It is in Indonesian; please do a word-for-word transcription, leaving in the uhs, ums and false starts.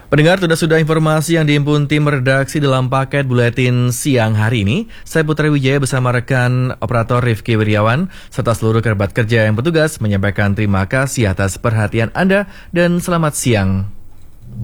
Pendengar, sudah-sudah informasi yang dihimpun tim redaksi dalam paket buletin siang hari ini. Saya Putra Wijaya bersama rekan operator Rifki Wiryawan serta seluruh kerabat kerja yang bertugas menyampaikan terima kasih atas perhatian Anda dan selamat siang.